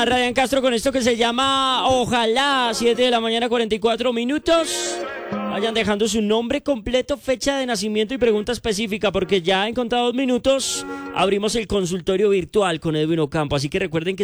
Ryan Castro con esto que se llama Ojalá, 7 de la mañana, 44 minutos. Vayan dejando su nombre completo, fecha de nacimiento y pregunta específica, porque ya en contados minutos abrimos el consultorio virtual con Edwin Ocampo. Así que recuerden que